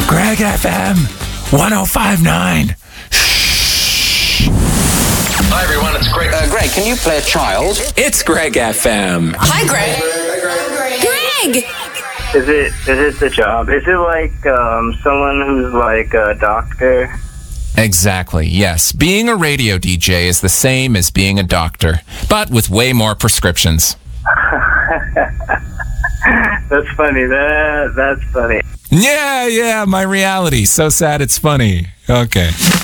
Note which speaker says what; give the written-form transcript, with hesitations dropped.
Speaker 1: Greg FM 1059.
Speaker 2: Hi everyone, it's Greg. Greg, can you play a child?
Speaker 1: It's Greg FM.
Speaker 3: Hi, Greg. Greg!
Speaker 4: Is it the job? Is it like someone who's like a doctor?
Speaker 1: Exactly, yes. Being a radio DJ is the same as being a doctor, but with way more prescriptions.
Speaker 4: That's funny. That's funny.
Speaker 1: Yeah, my reality. So sad it's funny. Okay.